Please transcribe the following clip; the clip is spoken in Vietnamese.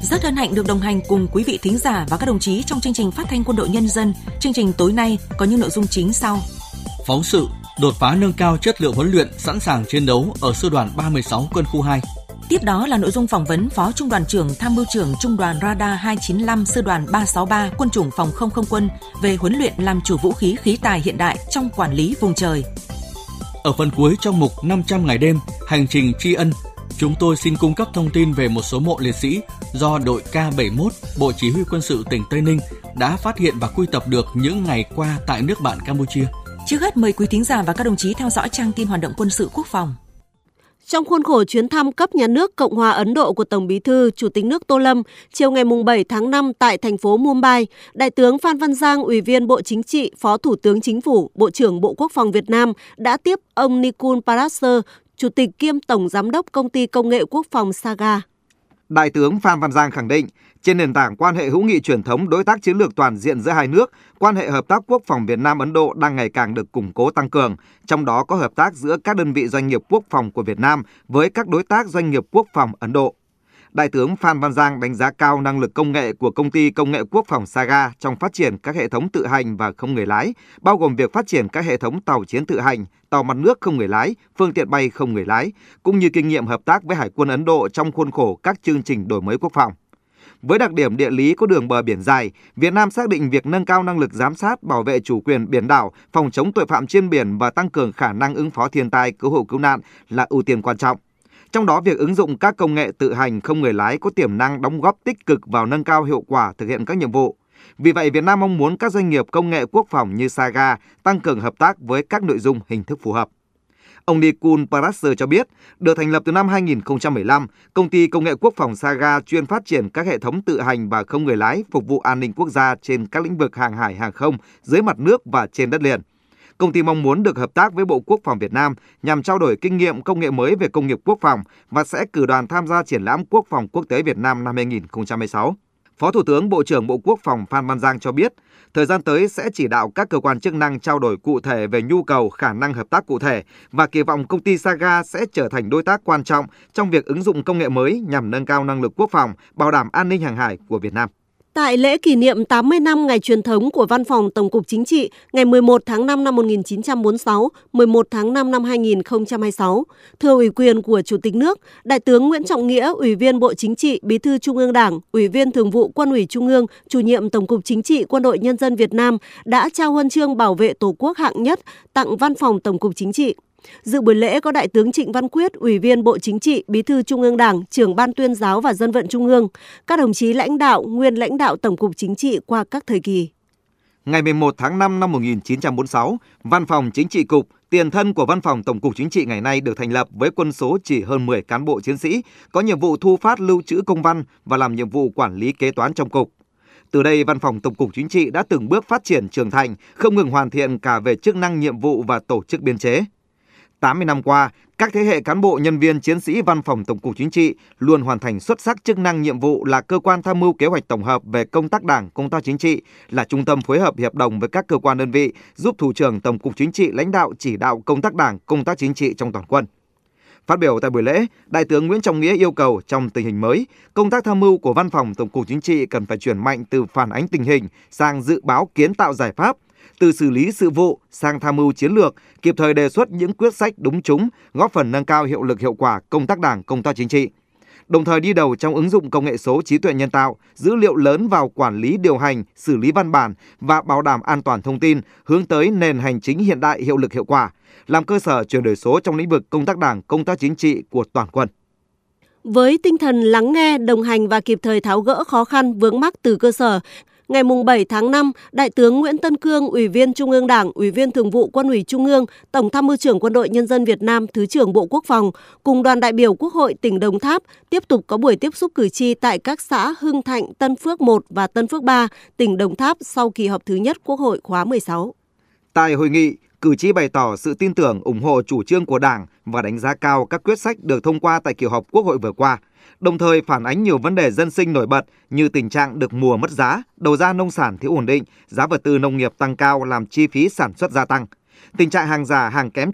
Rất hân hạnh được đồng hành cùng quý vị thính giả và các đồng chí trong chương trình Phát thanh Quân đội Nhân dân. Chương trình tối nay có những nội dung chính sau. Phóng sự đột phá nâng cao chất lượng huấn luyện sẵn sàng chiến đấu ở Sư đoàn 36 Quân khu 2. Tiếp đó là nội dung phỏng vấn Phó Trung đoàn trưởng Tham mưu trưởng Trung đoàn Radar 295 Sư đoàn 363 Quân chủng Phòng không không quân về huấn luyện làm chủ vũ khí khí tài hiện đại trong quản lý vùng trời. Ở phần cuối trong mục 500 ngày đêm, hành trình tri ân, chúng tôi xin cung cấp thông tin về một số mộ liệt sĩ do đội K71, Bộ Chỉ huy Quân sự tỉnh Tây Ninh đã phát hiện và quy tập được những ngày qua tại nước bạn Campuchia. Trước hết mời quý thính giả và các đồng chí theo dõi trang tin hoạt động quân sự quốc phòng. Trong khuôn khổ chuyến thăm cấp nhà nước Cộng hòa Ấn Độ của Tổng Bí thư, Chủ tịch nước Tô Lâm, chiều ngày 7 tháng 5 tại thành phố Mumbai, Đại tướng Phan Văn Giang, Ủy viên Bộ Chính trị, Phó Thủ tướng Chính phủ, Bộ trưởng Bộ Quốc phòng Việt Nam đã tiếp ông Nikul Parasar, Chủ tịch kiêm Tổng Giám đốc Công ty Công nghệ Quốc phòng Saga. Đại tướng Phan Văn Giang khẳng định, trên nền tảng quan hệ hữu nghị truyền thống đối tác chiến lược toàn diện giữa hai nước, quan hệ hợp tác quốc phòng Việt Nam-Ấn Độ đang ngày càng được củng cố tăng cường, trong đó có hợp tác giữa các đơn vị doanh nghiệp quốc phòng của Việt Nam với các đối tác doanh nghiệp quốc phòng Ấn Độ. Đại tướng Phan Văn Giang đánh giá cao năng lực công nghệ của Công ty Công nghệ Quốc phòng Saga trong phát triển các hệ thống tự hành và không người lái, bao gồm việc phát triển các hệ thống tàu chiến tự hành, tàu mặt nước không người lái, phương tiện bay không người lái, cũng như kinh nghiệm hợp tác với Hải quân Ấn Độ trong khuôn khổ các chương trình đổi mới quốc phòng. Với đặc điểm địa lý có đường bờ biển dài, Việt Nam xác định việc nâng cao năng lực giám sát, bảo vệ chủ quyền biển đảo, phòng chống tội phạm trên biển và tăng cường khả năng ứng phó thiên tai, cứu hộ cứu nạn là ưu tiên quan trọng. Trong đó, việc ứng dụng các công nghệ tự hành không người lái có tiềm năng đóng góp tích cực vào nâng cao hiệu quả thực hiện các nhiệm vụ. Vì vậy, Việt Nam mong muốn các doanh nghiệp công nghệ quốc phòng như Saga tăng cường hợp tác với các nội dung hình thức phù hợp. Ông Nikul Parasar cho biết, được thành lập từ năm 2015, Công ty Công nghệ Quốc phòng Saga chuyên phát triển các hệ thống tự hành và không người lái phục vụ an ninh quốc gia trên các lĩnh vực hàng hải hàng không, dưới mặt nước và trên đất liền. Công ty mong muốn được hợp tác với Bộ Quốc phòng Việt Nam nhằm trao đổi kinh nghiệm công nghệ mới về công nghiệp quốc phòng và sẽ cử đoàn tham gia triển lãm Quốc phòng quốc tế Việt Nam năm 2016. Phó Thủ tướng Bộ trưởng Bộ Quốc phòng Phan Văn Giang cho biết, thời gian tới sẽ chỉ đạo các cơ quan chức năng trao đổi cụ thể về nhu cầu, khả năng hợp tác cụ thể và kỳ vọng công ty Saga sẽ trở thành đối tác quan trọng trong việc ứng dụng công nghệ mới nhằm nâng cao năng lực quốc phòng, bảo đảm an ninh hàng hải của Việt Nam. Tại lễ kỷ niệm 80 năm ngày truyền thống của Văn phòng Tổng cục Chính trị ngày 11 tháng 5 năm 1946, 11 tháng 5 năm 2026, thưa ủy quyền của Chủ tịch nước, Đại tướng Nguyễn Trọng Nghĩa, Ủy viên Bộ Chính trị, Bí thư Trung ương Đảng, Ủy viên Thường vụ Quân ủy Trung ương, Chủ nhiệm Tổng cục Chính trị Quân đội Nhân dân Việt Nam đã trao huân chương bảo vệ Tổ quốc hạng nhất tặng Văn phòng Tổng cục Chính trị. Dự buổi lễ có Đại tướng Trịnh Văn Quyết, Ủy viên Bộ Chính trị, Bí thư Trung ương Đảng, Trưởng Ban Tuyên giáo và Dân vận Trung ương, các đồng chí lãnh đạo, nguyên lãnh đạo Tổng cục Chính trị qua các thời kỳ. Ngày 11 tháng 5 năm 1946, Văn phòng Chính trị Cục, tiền thân của Văn phòng Tổng cục Chính trị ngày nay được thành lập với quân số chỉ hơn 10 cán bộ chiến sĩ, có nhiệm vụ thu phát lưu trữ công văn và làm nhiệm vụ quản lý kế toán trong cục. Từ đây, Văn phòng Tổng cục Chính trị đã từng bước phát triển trưởng thành, không ngừng hoàn thiện cả về chức năng nhiệm vụ và tổ chức biên chế. 80 năm qua, các thế hệ cán bộ nhân viên chiến sĩ Văn phòng Tổng cục Chính trị luôn hoàn thành xuất sắc chức năng nhiệm vụ là cơ quan tham mưu kế hoạch tổng hợp về công tác Đảng, công tác chính trị, là trung tâm phối hợp hiệp đồng với các cơ quan đơn vị, giúp Thủ trưởng Tổng cục Chính trị lãnh đạo chỉ đạo công tác Đảng, công tác chính trị trong toàn quân. Phát biểu tại buổi lễ, Đại tướng Nguyễn Trọng Nghĩa yêu cầu trong tình hình mới, công tác tham mưu của Văn phòng Tổng cục Chính trị cần phải chuyển mạnh từ phản ánh tình hình sang dự báo kiến tạo giải pháp, từ xử lý sự vụ sang tham mưu chiến lược, kịp thời đề xuất những quyết sách đúng trúng, góp phần nâng cao hiệu lực hiệu quả công tác Đảng, công tác chính trị. Đồng thời đi đầu trong ứng dụng công nghệ số, trí tuệ nhân tạo, dữ liệu lớn vào quản lý điều hành, xử lý văn bản và bảo đảm an toàn thông tin, hướng tới nền hành chính hiện đại hiệu lực hiệu quả, làm cơ sở chuyển đổi số trong lĩnh vực công tác Đảng, công tác chính trị của toàn quân. Với tinh thần lắng nghe, đồng hành và kịp thời tháo gỡ khó khăn vướng mắc từ cơ sở, ngày 7 tháng 5, Đại tướng Nguyễn Tân Cương, Ủy viên Trung ương Đảng, Ủy viên Thường vụ Quân ủy Trung ương, Tổng Tham mưu trưởng Quân đội Nhân dân Việt Nam, Thứ trưởng Bộ Quốc phòng, cùng đoàn đại biểu Quốc hội tỉnh Đồng Tháp tiếp tục có buổi tiếp xúc cử tri tại các xã Hưng Thạnh, Tân Phước 1 và Tân Phước 3, tỉnh Đồng Tháp sau kỳ họp thứ nhất Quốc hội khóa 16. Tại hội nghị, cử tri bày tỏ sự tin tưởng, ủng hộ chủ trương của Đảng và đánh giá cao các quyết sách được thông qua tại kỳ họp Quốc hội vừa qua, đồng thời phản ánh nhiều vấn đề dân sinh nổi bật như tình trạng được mùa mất giá, đầu ra nông sản thiếu ổn định, giá vật tư nông nghiệp tăng cao làm chi phí sản xuất gia tăng, tình trạng hàng giả, hàng kém